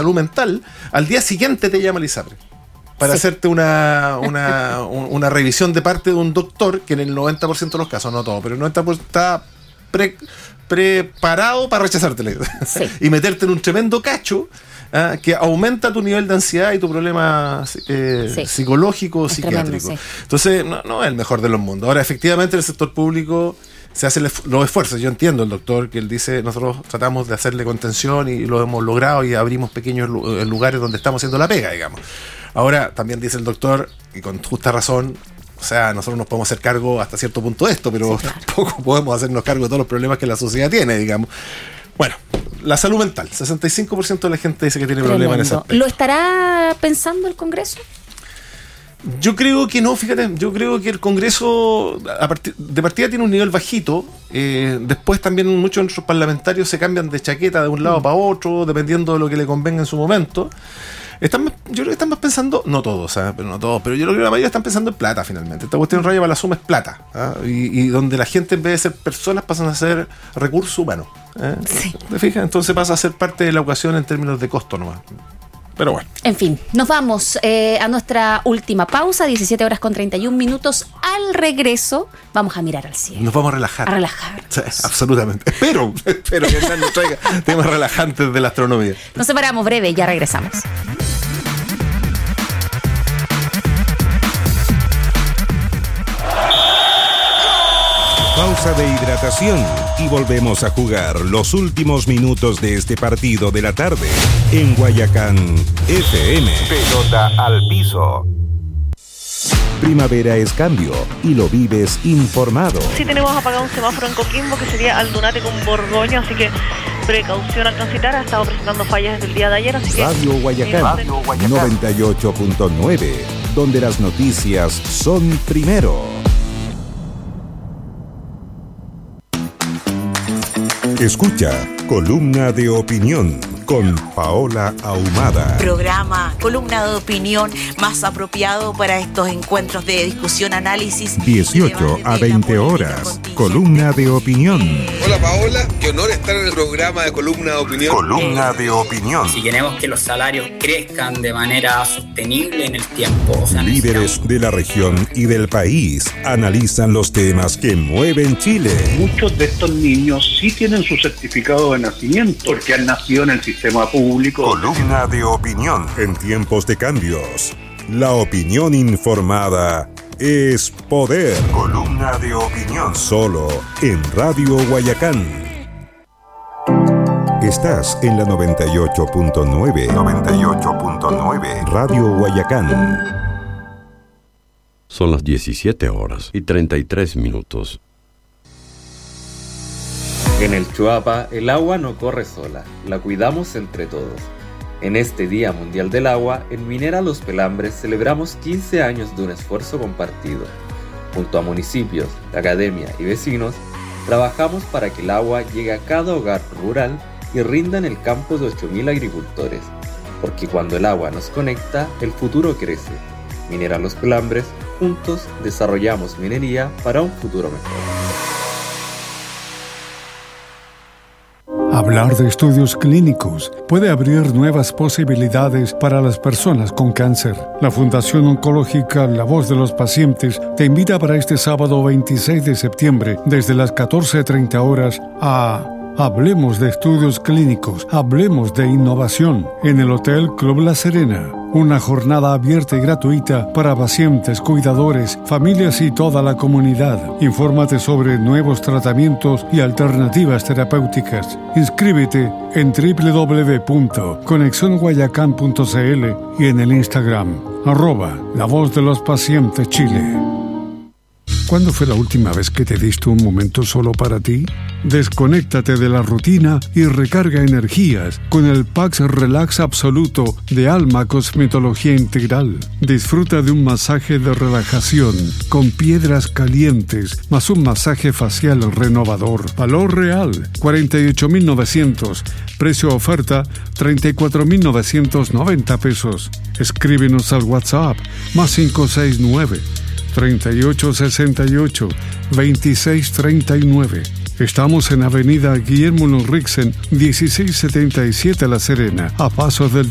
salud mental, al día siguiente te llama el ISAPRE para hacerte una revisión de parte de un doctor que en el 90% de los casos, no todo, pero el 90% está preparado para rechazártela y meterte en un tremendo cacho que aumenta tu nivel de ansiedad y tu problema psicológico o psiquiátrico. Tremendo, entonces, no es el mejor de los mundos. Ahora, efectivamente, en el sector público se hacen los esfuerzos. Yo entiendo el doctor que él dice, nosotros tratamos de hacerle contención y lo hemos logrado y abrimos pequeños lugares donde estamos haciendo la pega, digamos. Ahora, también dice el doctor, y con justa razón, o sea, nosotros nos podemos hacer cargo hasta cierto punto de esto, pero tampoco podemos hacernos cargo de todos los problemas que la sociedad tiene, digamos. Bueno, la salud mental, 65% de la gente dice que tiene problemas en ese aspecto. ¿Lo estará pensando el Congreso? Yo creo que no, fíjate, yo creo que el Congreso de partida tiene un nivel bajito, después también muchos de nuestros parlamentarios se cambian de chaqueta de un lado para otro, dependiendo de lo que le convenga en su momento. Yo creo que están más pensando, no todos, pero no todos, pero yo creo que la mayoría están pensando en plata finalmente. Esta cuestión raya para la suma es plata, y donde la gente en vez de ser personas pasan a ser recursos humanos. ¿Te fijas? Entonces pasa a ser parte de la ecuación en términos de costo nomás. Pero bueno. En fin, nos vamos a nuestra última pausa, 17:31. Al regreso, vamos a mirar al cielo. Nos vamos a relajar. A relajar. Sí, absolutamente. Espero que nos traiga temas relajantes de la astronomía. Nos separamos breve, ya regresamos. Pausa de hidratación y volvemos a jugar los últimos minutos de este partido de la tarde en Guayacán FM. Pelota al piso. Primavera es cambio y lo vives informado. Sí, tenemos apagado un semáforo en Coquimbo que sería Aldunate con Borgoño, así que precaución al transitar. Ha estado presentando fallas desde el día de ayer, así que... Radio Guayacán 98.9, donde las noticias son primero. Escucha Columna de Opinión con Paola Ahumada. Programa, columna de opinión más apropiado para estos encuentros de discusión, análisis. 18 a 20 horas. Columna de Opinión. Hola Paola, qué honor estar en el programa de Columna de Opinión. Columna de Opinión. Si queremos que los salarios crezcan de manera sostenible en el tiempo. Líderes de la región y del país analizan los temas que mueven Chile. Muchos de estos niños sí tienen su certificado de nacimiento porque han nacido en el sistema público. Columna de Opinión. En tiempos de cambios, la opinión informada es poder. Columna de Opinión. Solo en Radio Guayacán. Estás en la 98.9. 98.9. Radio Guayacán. Son las 17:33. En el Chuapa, el agua no corre sola, la cuidamos entre todos. En este Día Mundial del Agua, en Minera Los Pelambres celebramos 15 años de un esfuerzo compartido. Junto a municipios, la academia y vecinos, trabajamos para que el agua llegue a cada hogar rural y rinda en el campo de 8.000 agricultores. Porque cuando el agua nos conecta, el futuro crece. Minera Los Pelambres, juntos desarrollamos minería para un futuro mejor. Hablar de estudios clínicos puede abrir nuevas posibilidades para las personas con cáncer. La Fundación Oncológica La Voz de los Pacientes te invita para este sábado 26 de septiembre, desde las 14:30 horas, a Hablemos de Estudios Clínicos, hablemos de innovación, en el Hotel Club La Serena. Una jornada abierta y gratuita para pacientes, cuidadores, familias y toda la comunidad. Infórmate sobre nuevos tratamientos y alternativas terapéuticas. Inscríbete en www.conexionguayacán.cl y en el Instagram @La Voz de los Pacientes Chile. ¿Cuándo fue la última vez que te diste un momento solo para ti? Desconéctate de la rutina y recarga energías con el Pax Relax Absoluto de Alma Cosmetología Integral. Disfruta de un masaje de relajación con piedras calientes más un masaje facial renovador. Valor real, 48.900. Precio oferta, 34.990 pesos. Escríbenos al WhatsApp +569 3868 2639. Estamos en Avenida Guillermo Lorrixen, 1677 La Serena, a pasos del